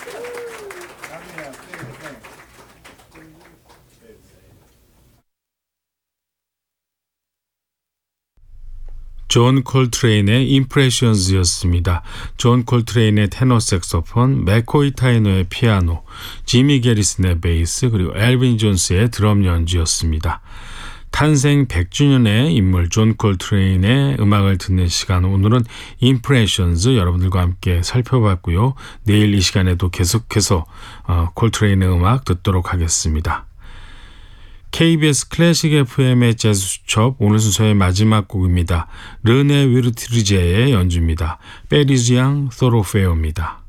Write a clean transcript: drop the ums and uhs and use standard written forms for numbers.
존 콜트레인의 임프레션즈였습니다. 존 콜트레인의 테너 색소폰, 맥코이 타이너의 피아노, 지미 게리슨의 베이스, 그리고 엘빈 존스의 드럼 연주였습니다. 탄생 100주년의 인물 존 콜트레인의 음악을 듣는 시간, 오늘은 임프레션즈 여러분들과 함께 살펴봤고요. 내일 이 시간에도 계속해서 콜트레인의 음악 듣도록 하겠습니다. KBS 클래식 FM의 재즈 수첩, 오늘 순서의 마지막 곡입니다. 르네 위르트리제의 연주입니다. 페리지앙 소로페어입니다.